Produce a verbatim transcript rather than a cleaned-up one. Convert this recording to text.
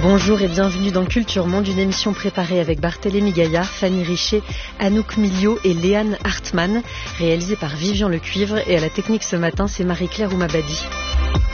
Bonjour et bienvenue dans Culture Monde, une émission préparée avec Barthélémy Gaillard, Fanny Richet, Anouk Miliot et Léane Hartmann, réalisée par Vivian Lecuivre, et à la technique ce matin c'est Marie-Claire Oumabadi.